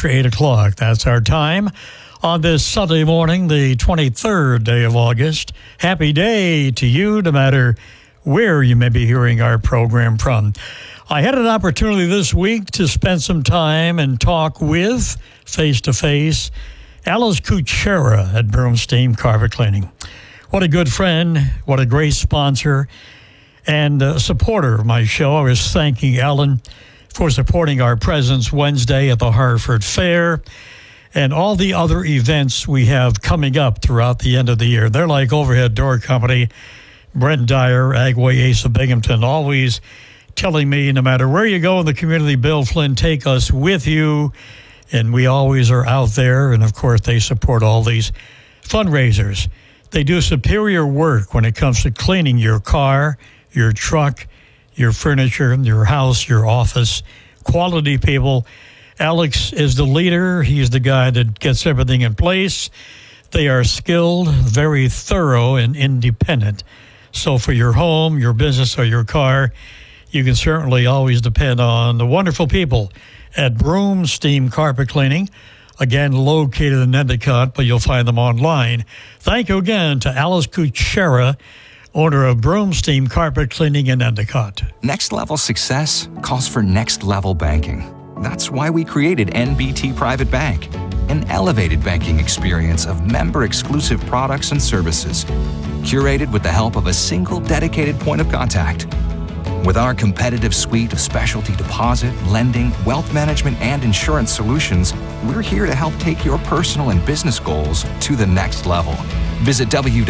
after 8 o'clock. That's our time on this Sunday morning, the 23rd day of August. Happy day to you, no matter where you may be hearing our program from. I had an opportunity this week to spend some time and talk with, face-to-face, Alice Kuchera at Broomsteam Carpet Cleaning. What a good friend, what a great sponsor, and a supporter of my show. I was thanking Ellen for supporting our presence Wednesday at the Hartford Fair and all the other events we have coming up throughout the end of the year. They're like Overhead Door Company, Brent Dyer, Agway Ace of Binghamton, always telling me no matter where you go in the community, Bill Flynn, take us with you. And we always are out there. And, of course, they support all these fundraisers. They do superior work when it comes to cleaning your car, your truck, your furniture, your house, your office. Quality people. Alex is the leader. He's the guy that gets everything in place. They are skilled, very thorough, and independent. So for your home, your business, or your car, you can certainly always depend on the wonderful people at Broomsteam Carpet Cleaning, again located in Endicott, but you'll find them online. Thank you again to Alice Kuchera, owner of Broomsteam Carpet Cleaning in Endicott. Next level success calls for next level banking. That's why we created NBT Private Bank, an elevated banking experience of member-exclusive products and services, curated with the help of a single dedicated point of contact. With our competitive suite of specialty deposit, lending, wealth management, and insurance solutions, we're here to help take your personal and business goals to the next level. Visit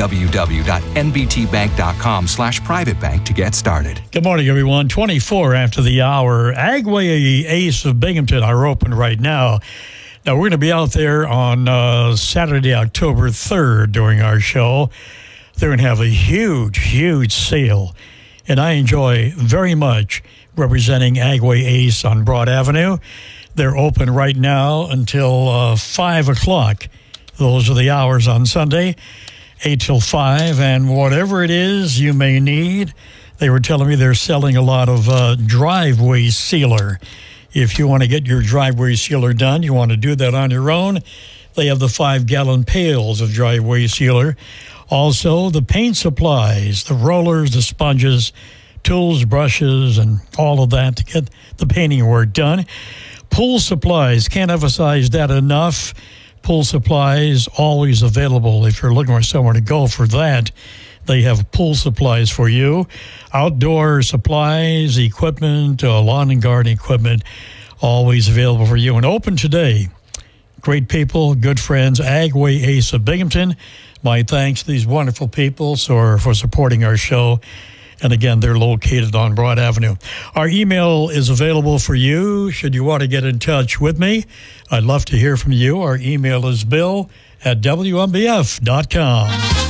www.nbtbank.com/privatebank to get started. Good morning, everyone. 24 after the hour. Agway Ace of Binghamton are open right now. Now, we're going to be out there on Saturday, October 3rd during our show. They're going to have a huge sale. And I enjoy very much representing Agway Ace on Broad Avenue. They're open right now until 5 o'clock. Those are the hours on Sunday, 8 till 5. And whatever it is you may need, they were telling me they're selling a lot of driveway sealer. If you want to get your driveway sealer done, you want to do that on your own, they have the 5-gallon pails of driveway sealer. Also, the paint supplies, the rollers, the sponges, tools, brushes, and all of that to get the painting work done. Pool supplies, can't emphasize that enough. Pool supplies, always available if you're looking for somewhere to go for that. They have pool supplies for you. Outdoor supplies, equipment, lawn and garden equipment, always available for you. And open today. Great people, good friends, Agway Ace of Binghamton. My thanks to these wonderful people for supporting our show. And again, they're located on Broad Avenue. Our email is available for you should you want to get in touch with me. I'd love to hear from you. Our email is bill@wmbf.com.